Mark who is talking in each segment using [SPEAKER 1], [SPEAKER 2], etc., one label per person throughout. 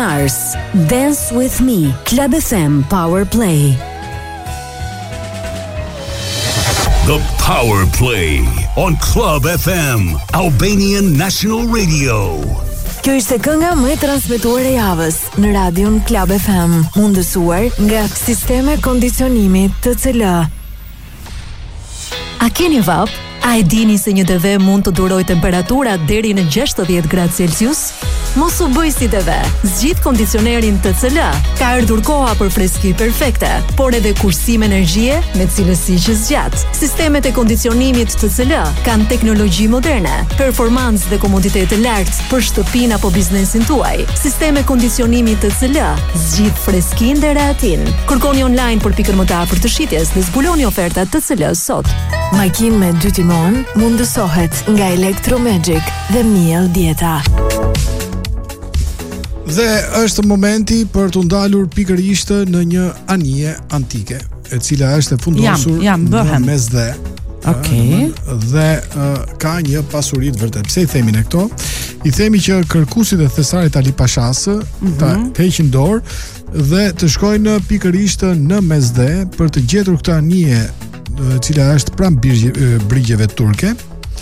[SPEAKER 1] Mars, Dance With Me, Club FM Power Play.
[SPEAKER 2] The Power Play on Club FM, Albanian National Radio.
[SPEAKER 1] Kjo ishte kënga më e transmetuar e javës në radion Club FM, mundësuar nga Sisteme Kondicionimi TCL. A keni vap? A e dini se një TV mund të duroj temperatura deri në 60 gradë Celsius? Mos u bëj si TV. Zgjidh kondicionerin TCL. Ka ardhur koha për freski perfekte, por edhe kursim energjie me cilësi që zgjat. Sistemet e kondicionimit TCL kanë teknologji moderne, performancë dhe komoditet të lartë për shtëpinë apo biznesin tuaj. Sisteme kondicionimi TCL zgjidh freskinë dhe rehatin. Kërkoni online për pikën më të afërt të shitjes dhe zbuloni ofertat TCL sot. Makinë me 2 timon mundësohet nga Electromagic dhe Miel Dieta.
[SPEAKER 3] Dhe është momenti për të ndalur pikërisht në një anije antike, e cila është e fundosur në mesdhe.
[SPEAKER 4] Okej.
[SPEAKER 3] Dhe ka një pasuri të vërtetë. Pse i themi ne këto? I themi që kërkuesit e Thesarit Ali Pashas ta heqin dorë dhe të shkojnë pikërisht në mesdhe për të gjetur këtë anije, e cila është pranë brigjeve turke.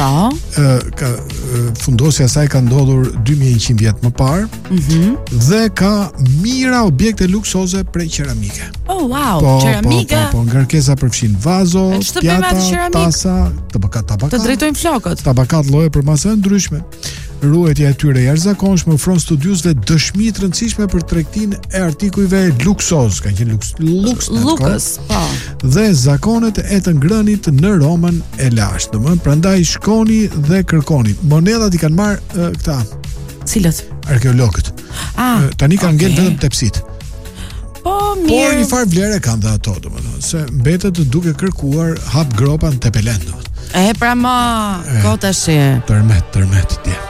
[SPEAKER 3] Fundosja saj ka ndodhur 2100 vjet më parë dhe ka mira objekte luksoze prej qeramike.
[SPEAKER 4] Oh wow, qeramike.
[SPEAKER 3] Po, ngarkesa përfshin vazo, pjata, tasa, tabakat.
[SPEAKER 4] Të drejtojmë flokët.
[SPEAKER 3] Tabakat lloje për masa ndryshme. Ruajtja e tyre e jashtëzakonshme ofron studiosëve dëshmi të rëndësishme për tregtinë e artikujve luksoz, ka qenë luks,
[SPEAKER 4] po.
[SPEAKER 3] Dhe zakonet e të ngrënit në Romën e lashtë. Domethënë, prandaj shkoni dhe kërkoni. Monedat i kanë marrë këta.
[SPEAKER 4] Cilët?
[SPEAKER 3] Arkeologët. Tani kanë ngel vetëm tepsit.
[SPEAKER 4] Po mirë.
[SPEAKER 3] Por një farë vlerë kanë dhe ato, domethënë, se mbetet duke kërkuar hap gropa në Tepelen, domethënë.
[SPEAKER 4] Pra ma, ko tash.
[SPEAKER 3] Tërmet, dje.